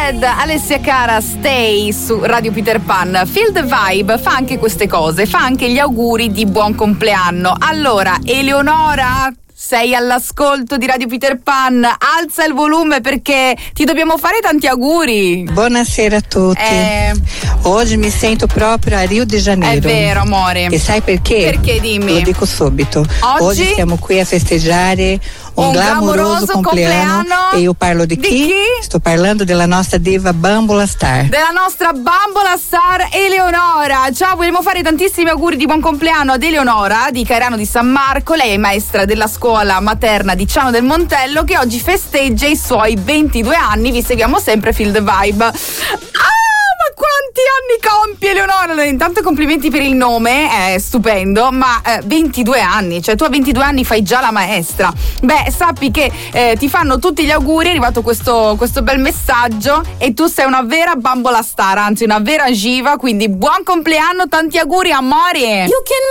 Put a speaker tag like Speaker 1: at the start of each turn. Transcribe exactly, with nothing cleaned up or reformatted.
Speaker 1: Red, Alessia Cara, Stay su Radio Peter Pan. Feel the Vibe fa anche queste cose, fa anche gli auguri di buon compleanno. Allora, Eleonora, sei all'ascolto di Radio Peter Pan, alza il volume perché ti dobbiamo fare tanti auguri.
Speaker 2: Buonasera a tutti.
Speaker 1: Eh...
Speaker 2: Oggi mi sento proprio a Rio de Janeiro.
Speaker 1: È vero, amore.
Speaker 2: E sai perché?
Speaker 1: Perché, dimmi.
Speaker 2: Lo dico subito.
Speaker 1: Oggi,
Speaker 2: Oggi siamo qui a festeggiare un,
Speaker 1: un
Speaker 2: glamouroso compleanno, compleanno. E io parlo di,
Speaker 1: di
Speaker 2: chi?
Speaker 1: chi?
Speaker 2: Sto parlando della nostra diva Bambola Star.
Speaker 1: Della nostra Bambola Star Eleonora. Ciao, vogliamo fare tantissimi auguri di buon compleanno ad Eleonora di Cairano di San Marco. Lei è maestra della scuola materna di Ciano del Montello, che oggi festeggia i suoi ventidue anni. Vi seguiamo sempre, Feel the Vibe. Ah! Ma quanti anni compie Eleonora? Intanto complimenti per il nome, è stupendo, ma eh, ventidue anni, cioè tu a ventidue anni fai già la maestra. Beh, sappi che eh, ti fanno tutti gli auguri, è arrivato questo, questo bel messaggio e tu sei una vera Bambola Star, anzi una vera Giva, quindi buon compleanno, tanti auguri amore. You can